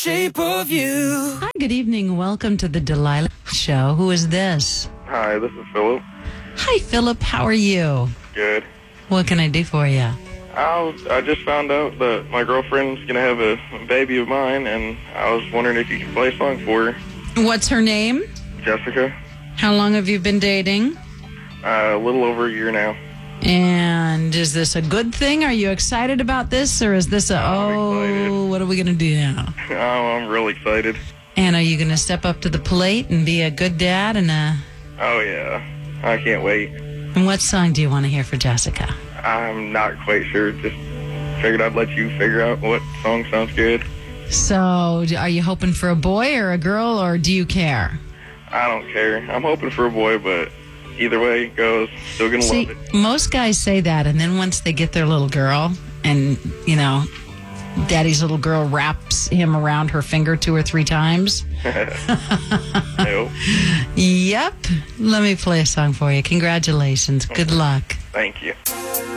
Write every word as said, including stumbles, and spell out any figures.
Shape of you. Hi, good evening. Welcome to the Delilah Show. Who is this? Hi, this is Philip. Hi, Philip. How are you? Good. What can I do for you? I, was, I just found out that my girlfriend's going to have a baby of mine, and I was wondering if you could play a song for her. What's her name? Jessica. How long have you been dating? Uh, a little over a year now. And is this a good thing? Are you excited about this, or is this a, I'm oh, excited. what are we going to do now? Oh, I'm real excited. And are you going to step up to the plate and be a good dad? And a, Oh, yeah. I can't wait. and what song do you want to hear for Jessica? I'm not quite sure. Just figured I'd let you figure out what song sounds good. So, are you hoping for a boy or a girl, or do you care? I don't care. I'm hoping for a boy, but either way it goes, still going to See, love it. most guys say that, and then once they get their little girl, and, you know, daddy's little girl wraps him around her finger two or three times. Nope. Yep. Let me play a song for you. Congratulations. Good luck. Thank you.